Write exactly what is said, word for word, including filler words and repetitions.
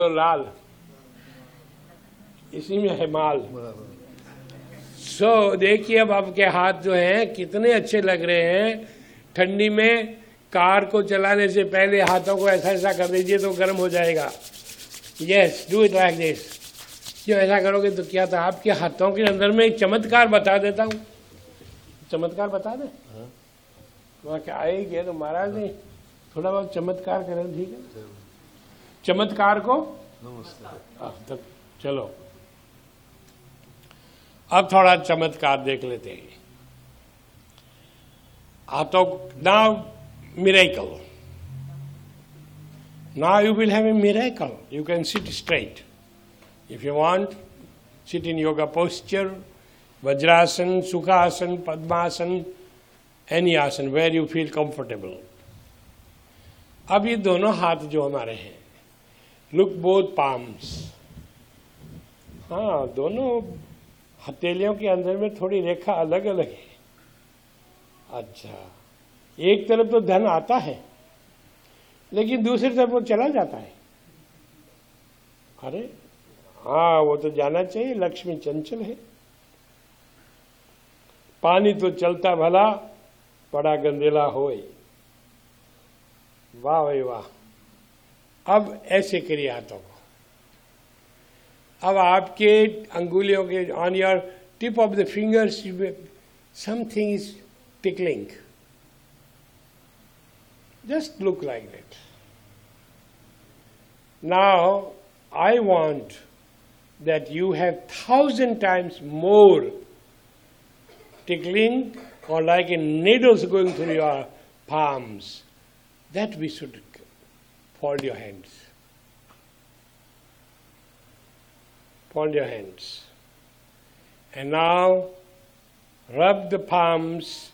तो लाल, इसी में है माल। सो so, देखिए अब आपके हाथ जो हैं कितने अच्छे लग रहे हैं। ठंडी में कार को चलाने से पहले हाथों को ऐसा ऐसा कर दीजिए तो गर्म हो जाएगा। Yes, do it like this. क्यों ऐसा करोगे तो क्या था, आपके हाथों के अंदर में एक चमत्कार बता देता हूँ। चमत्कार बता दे, वहाँ क्या आएगी तो महाराज नहीं थोड़ा बहुत चमत्कार करें, ठीक है। चमत्कार को नमस्ते। चलो अब थोड़ा चमत्कार देख लेते हैं। हाथों now miracle, now you will have a miracle. You can sit straight. If you want, sit in yoga posture, Vajrasana, Sukhasana, Padmasana, any asana where you feel comfortable. अब ये दोनों हाथ जो हमारे हैं, look both palms. हाँ, दोनों हथेलियों के अंदर में थोड़ी रेखा अलग अलग है। अच्छा, एक तरफ तो धन आता है लेकिन दूसरी तरफ वो चला जाता है। अरे हाँ, वो तो जाना चाहिए, लक्ष्मी चंचल है। पानी तो चलता भला बड़ा गंदेला होए। वाह भाई वाह। अब ऐसे करिए हाथों को। अब आपके अंगुलियों के on your tip of the fingers something is tickling. Just look like that. Now, I want that you have thousand times more tickling or like a needles going through your palms. That we should fold your hands. Fold your hands. And now, rub the palms